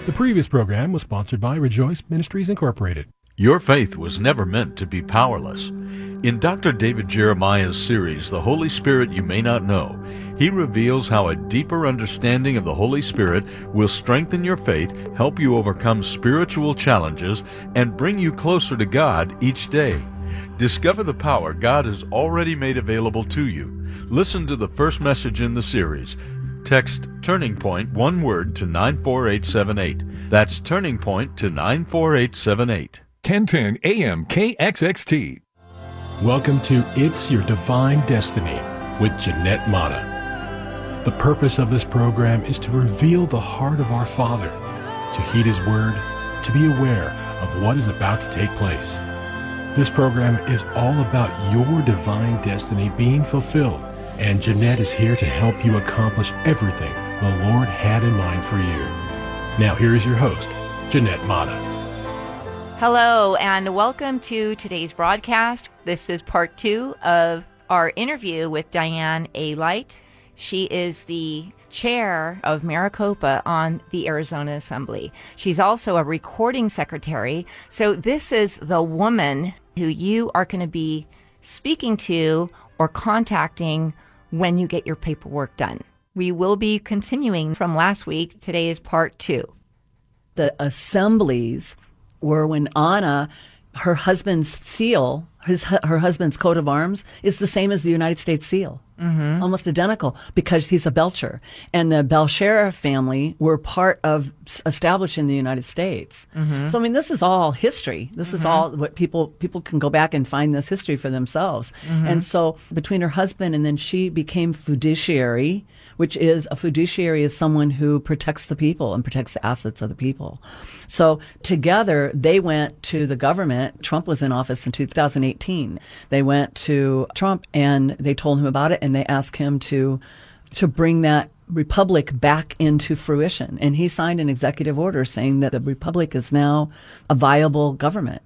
The previous program was sponsored by Rejoice Ministries Incorporated. Your faith was never meant to be powerless. In Dr. David Jeremiah's series, The Holy Spirit You May Not Know, he reveals how a deeper understanding of the Holy Spirit will strengthen your faith, help you overcome spiritual challenges, and bring you closer to God each day. Discover the power God has already made available to you. Listen to the first message in the series. Text Turning Point, one word, to 94878. That's Turning Point to 94878. 1010 AM KXXT. Welcome to It's Your Divine Destiny with Jeanette Mata. The purpose of this program is to reveal the heart of our Father, to heed His Word, to be aware of what is about to take place. This program is all about your divine destiny being fulfilled, and Jeanette is here to help you accomplish everything the Lord had in mind for you. Now here is your host, Jeanette Mata. Hello, and welcome to today's broadcast. This is part 2 of our interview with Diane A. Light. She is the chair of Maricopa on the Arizona Assembly. She's also a recording secretary. So this is the woman who you are going to be speaking to or contacting when you get your paperwork done. We will be continuing from last week. Today is part 2. The assemblies were when Anna, her husband's seal, her husband's coat of arms is the same as the United States seal. Mm-hmm. Almost identical, because he's a Belcher. And the Belcher family were part of establishing the United States. Mm-hmm. So, I mean, this is all history. This is all what people can go back and find this history for themselves. Mm-hmm. And so between her husband and then she became fiduciary, which is a fiduciary is someone who protects the people and protects the assets of the people. So together they went to the government. Trump was in office in 2018. They went to Trump and they told him about it, and they asked him to bring that republic back into fruition. And he signed an executive order saying that the republic is now a viable government.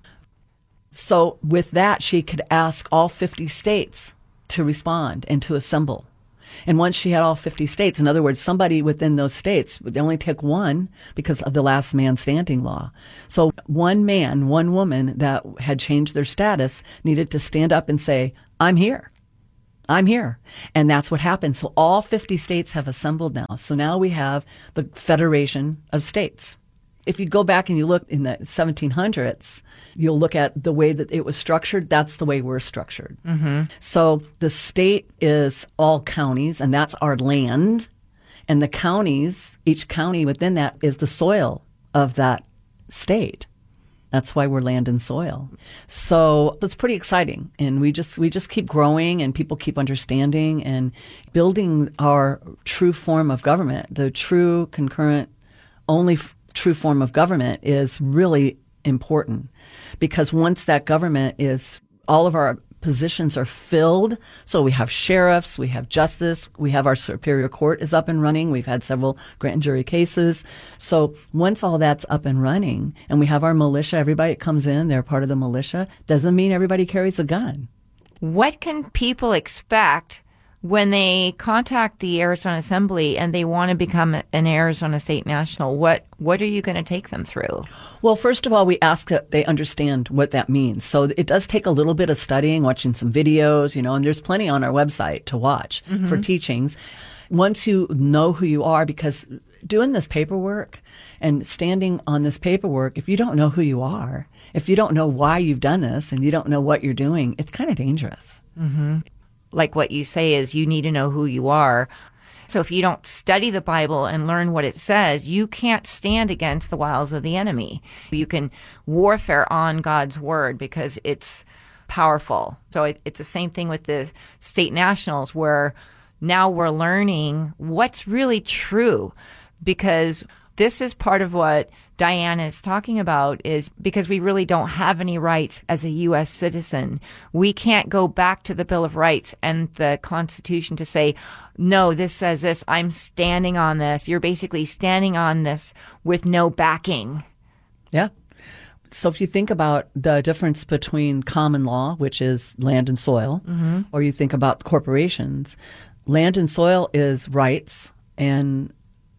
So with that, she could ask all 50 states to respond and to assemble. And once she had all 50 states, in other words, somebody within those states, would only take one because of the last man standing law. So one man, one woman that had changed their status needed to stand up and say, I'm here. I'm here. And that's what happened. So all 50 states have assembled now. So now we have the Federation of States. If you go back and you look in the 1700s, you'll look at the way that it was structured. That's the way we're structured. Mm-hmm. So the state is all counties, and that's our land. And the counties, each county within that is the soil of that state. That's why we're land and soil. So it's pretty exciting. And we just keep growing, and people keep understanding and building our true form of government. The true concurrent, only true form of government is really important, because once that government is, all of our positions are filled. So we have sheriffs, we have justice, we have our Superior Court is up and running. We've had several grand jury cases. So once all that's up and running, and we have our militia, everybody that comes in, they're part of the militia, doesn't mean everybody carries a gun. What can people expect when they contact the Arizona Assembly and they want to become an Arizona State National? What are you going to take them through? Well, first of all, we ask that they understand what that means. So it does take a little bit of studying, watching some videos, and there's plenty on our website to watch for teachings. Once you know who you are, because doing this paperwork and standing on this paperwork, if you don't know who you are, if you don't know why you've done this and you don't know what you're doing, it's kind of dangerous. Mm-hmm. Like what you say is you need to know who you are. So if you don't study the Bible and learn what it says, you can't stand against the wiles of the enemy. You can warfare on God's word because it's powerful. So it's the same thing with the state nationals, where now we're learning what's really true, because this is part of what Diane is talking about, is because we really don't have any rights as a U.S. citizen. We can't go back to the Bill of Rights and the Constitution to say, no, this says this, I'm standing on this. You're basically standing on this with no backing. Yeah. So if you think about the difference between common law, which is land and soil, or you think about corporations, land and soil is rights, and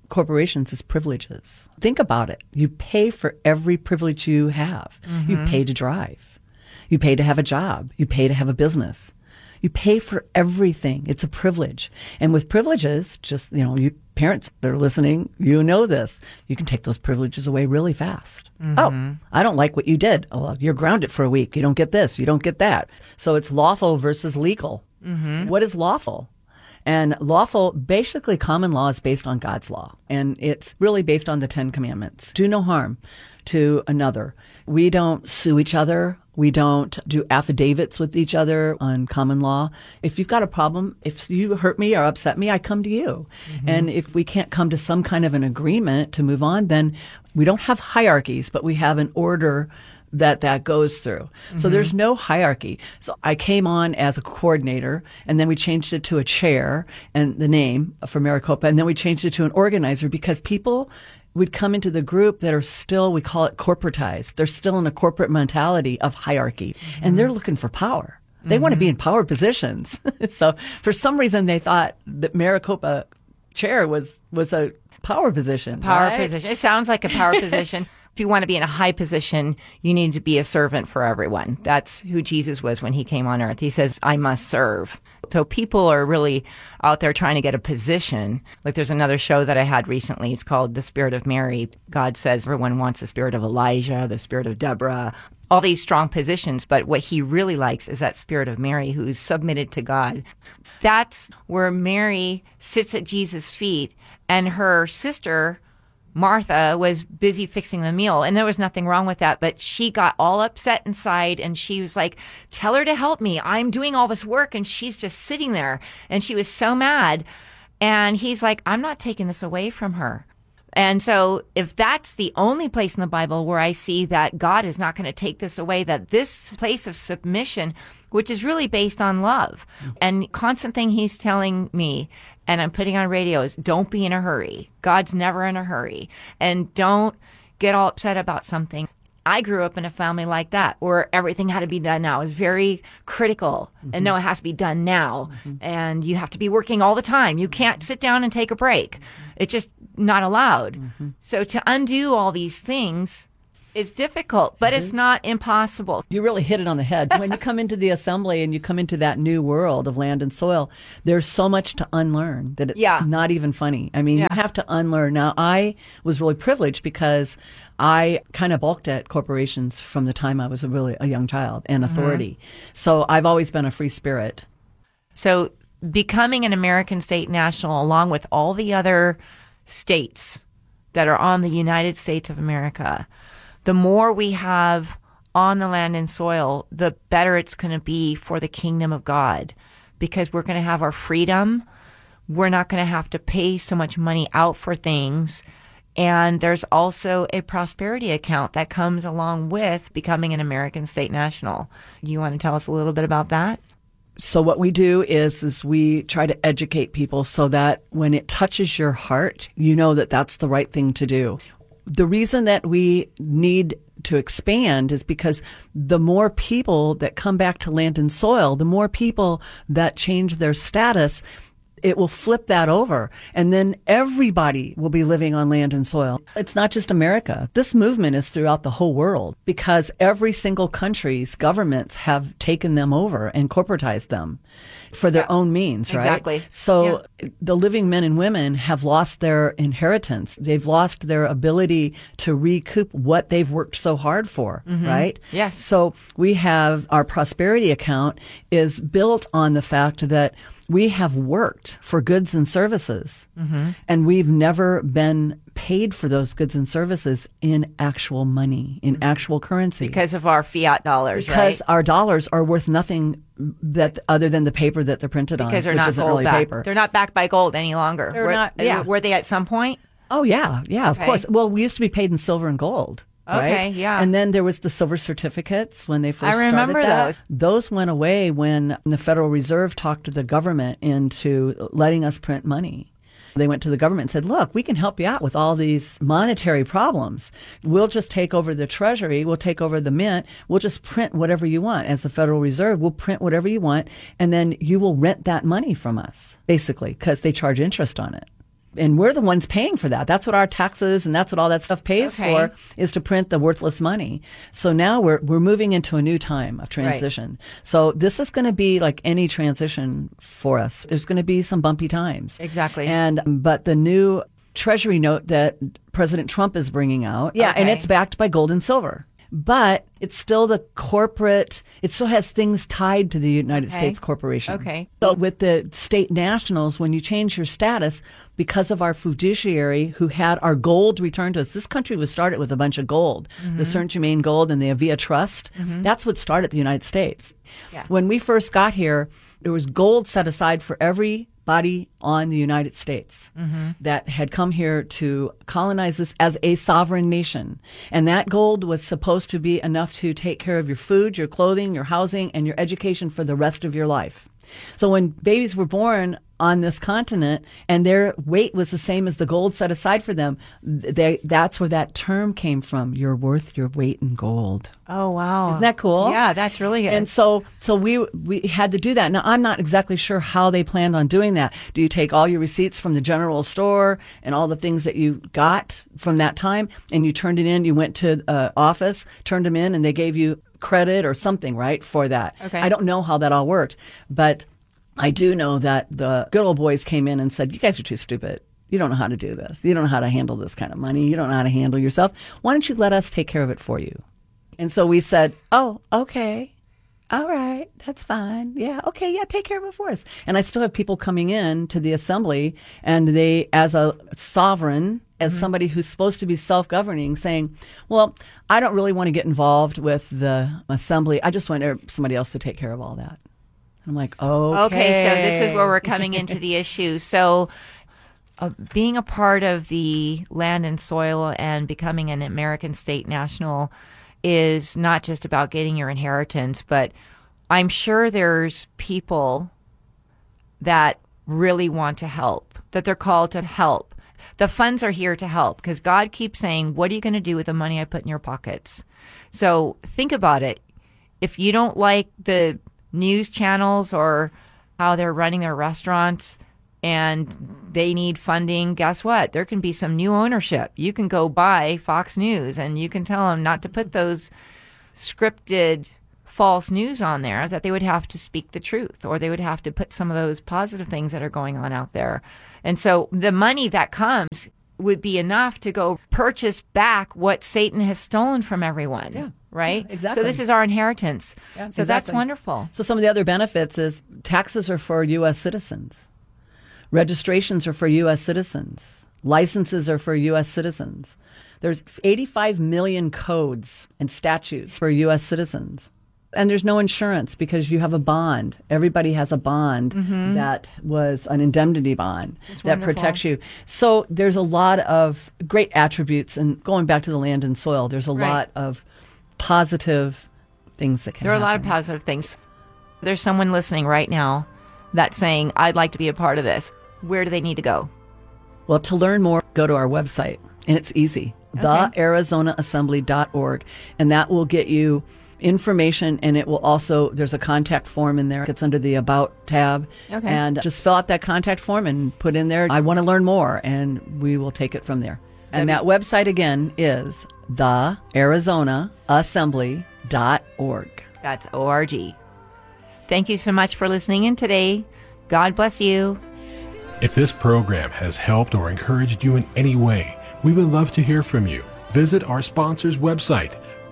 corporations is privileges. Think about it. You pay for every privilege you have. You pay to drive. You pay to have a job. You pay to have a business. You pay for everything. It's a privilege. And with privileges, just, you parents that are listening, you know this. You can take those privileges away really fast. Oh, I don't like what you did. Oh, you're grounded for a week. You don't get this. You don't get that. So it's lawful versus legal. What is lawful? And lawful, basically common law is based on God's law. And it's really based on the 10 Commandments. Do no harm to another. We don't sue each other. We don't do affidavits with each other on common law. If you've got a problem, if you hurt me or upset me, I come to you. And if we can't come to some kind of an agreement to move on, then we don't have hierarchies, but we have an order that goes through. So there's no hierarchy. So I came on as a coordinator, and then we changed it to a chair and the name for Maricopa, and then we changed it to an organizer because people would come into the group that are still, we call it corporatized. They're still in a corporate mentality of hierarchy, and they're looking for power. They want to be in power positions. So for some reason, they thought that Maricopa chair was a power position. Power position. It sounds like a power position. If you want to be in a high position, you need to be a servant for everyone. That's who Jesus was when he came on earth. He says, I must serve. So people are really out there trying to get a position. Like there's another show that I had recently. It's called The Spirit of Mary. God says everyone wants the spirit of Elijah, the spirit of Deborah, all these strong positions. But what he really likes is that spirit of Mary who's submitted to God. That's where Mary sits at Jesus' feet, and her sister Martha was busy fixing the meal, and there was nothing wrong with that, but she got all upset inside, and she was like, tell her to help me. I'm doing all this work, and she's just sitting there, and she was so mad. And he's like, I'm not taking this away from her. And so if that's the only place in the Bible where I see that God is not going to take this away, that this place of submission, which is really based on love, and constant thing he's telling me, and I'm putting on radio, is don't be in a hurry. God's never in a hurry. And don't get all upset about something. I grew up in a family like that where everything had to be done now. It was very critical. And no, it has to be done now. And you have to be working all the time. You can't sit down and take a break. It's just not allowed. So to undo all these things is difficult, but it's not impossible. You really hit it on the head. When you come into the assembly and you come into that new world of land and soil, there's so much to unlearn that it's not even funny. I mean, you have to unlearn. Now, I was really privileged because I kind of balked at corporations from the time I was a young child and authority. So I've always been a free spirit. So becoming an American state national, along with all the other states that are on the United States of America, the more we have on the land and soil, the better it's going to be for the kingdom of God, because we're going to have our freedom. We're not going to have to pay so much money out for things. And there's also a prosperity account that comes along with becoming an American state national. You want to tell us a little bit about that? So what we do is we try to educate people so that when it touches your heart, you know that that's the right thing to do. The reason that we need to expand is because the more people that come back to land and soil, the more people that change their status, it will flip that over. And then everybody will be living on land and soil. It's not just America. This movement is throughout the whole world because every single country's governments have taken them over and corporatized them for their own means, right? Exactly. So the living men and women have lost their inheritance. They've lost their ability to recoup what they've worked so hard for, right? Yes. So we have our prosperity account is built on the fact that we have worked for goods and services, and we've never been paid for those goods and services in actual money, in actual currency. Because of our fiat dollars, because right? our dollars are worth nothing that other than the paper that they're printed on, Because they're which not isn't gold really backed. paper. They're not backed by gold any longer. They're Were they at some point? Oh, yeah, of Okay. course. Well, we used to be paid in silver and gold. Okay, right? yeah. And then there was the silver certificates when they first I remember started that. those. Those went away when the Federal Reserve talked to the government into letting us print money. They went to the government and said, look, we can help you out with all these monetary problems. We'll just take over the Treasury. We'll take over the mint. We'll just print whatever you want. As the Federal Reserve, we'll print whatever you want, and then you will rent that money from us, basically, because they charge interest on it. And we're the ones paying for that. That's what our taxes and that's what all that stuff pays for, is to print the worthless money. So now we're moving into a new time of transition. Right. So this is going to be like any transition for us. There's going to be some bumpy times. Exactly. But the new Treasury note that President Trump is bringing out, and it's backed by gold and silver. But it's still the corporate, it still has things tied to the United States corporation. Okay. So with the state nationals, when you change your status, because of our fiduciary who had our gold returned to us, this country was started with a bunch of gold, the Saint-Germain gold and the Avia Trust. That's what started the United States. Yeah. When we first got here, there was gold set aside for everybody on the United States that had come here to colonize this as a sovereign nation. And that gold was supposed to be enough to take care of your food, your clothing, your housing, and your education for the rest of your life. So when babies were born on this continent and their weight was the same as the gold set aside for them, that's where that term came from. You're worth your weight in gold. Oh, wow. Isn't that cool? Yeah, that's really good. And so we had to do that. Now, I'm not exactly sure how they planned on doing that. Do you take all your receipts from the general store and all the things that you got from that time and you turned it in, you went to office, turned them in, and they gave you credit or something, right, for that? Okay. I don't know how that all worked, but I do know that the good old boys came in and said, you guys are too stupid. You don't know how to do this. You don't know how to handle this kind of money. You don't know how to handle yourself. Why don't you let us take care of it for you? And so we said, oh, okay. All right. That's fine. Yeah. Okay. Yeah. Take care of it for us. And I still have people coming in to the assembly and they, as a sovereign, as somebody who's supposed to be self-governing, saying, well, I don't really want to get involved with the assembly. I just want somebody else to take care of all that. I'm like, okay, so this is where we're coming into the issue. So being a part of the land and soil and becoming an American state national is not just about getting your inheritance, but I'm sure there's people that really want to help, that they're called to help. The funds are here to help because God keeps saying, what are you going to do with the money I put in your pockets? So think about it. If you don't like the news channels or how they're running their restaurants and they need funding, guess what? There can be some new ownership. You can go buy Fox News and you can tell them not to put those scripted false news on there, that they would have to speak the truth or they would have to put some of those positive things that are going on out there. And so the money that comes would be enough to go purchase back what Satan has stolen from everyone. Yeah. Right? Yeah, exactly. So this is our inheritance. Yeah, so exactly. That's wonderful. So some of the other benefits is taxes are for U.S. citizens. Registrations are for U.S. citizens. Licenses are for U.S. citizens. There's 85 million codes and statutes for U.S. citizens. And there's no insurance because you have a bond. Everybody has a bond that was an indemnity bond that protects you. So there's a lot of great attributes. And going back to the land and soil, there's a lot of positive things that can happen. There are a lot of positive things. There's someone listening right now that's saying, I'd like to be a part of this. Where do they need to go? Well, to learn more, go to our website. And it's easy, thearizonaassembly.org. And that will get you information, and it will also, there's a contact form in there. It's under the About tab. Okay. And just fill out that contact form and put in there, I want to learn more, and we will take it from there. And that website again is thearizonaassembly.org. That's O-R-G. Thank you so much for listening in today. God bless you. If this program has helped or encouraged you in any way, we would love to hear from you. Visit our sponsor's website,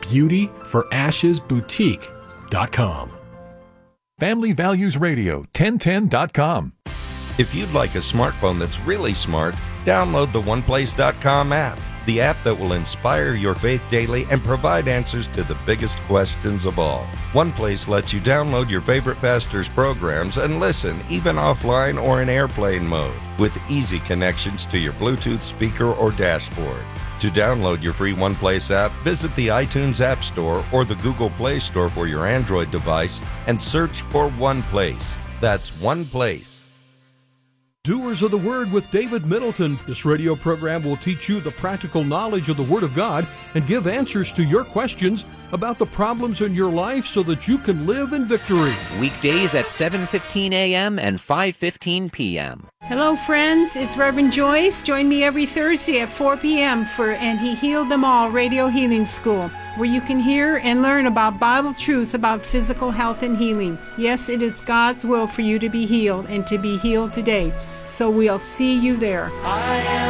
beautyforashesboutique.com. Family Values Radio, 1010.com. If you'd like a smartphone that's really smart, download the OnePlace.com app, the app that will inspire your faith daily and provide answers to the biggest questions of all. OnePlace lets you download your favorite pastor's programs and listen, even offline or in airplane mode, with easy connections to your Bluetooth speaker or dashboard. To download your free OnePlace app, visit the iTunes App Store or the Google Play Store for your Android device and search for OnePlace. That's OnePlace. Doers of the Word with David Middleton. This radio program will teach you the practical knowledge of the Word of God and give answers to your questions about the problems in your life so that you can live in victory. Weekdays at 7:15 a.m. and 5:15 p.m. Hello, friends. It's Reverend Joyce. Join me every Thursday at 4 p.m. for And He Healed Them All Radio Healing School, where you can hear and learn about Bible truths about physical health and healing. Yes, it is God's will for you to be healed and to be healed today. So we'll see you there.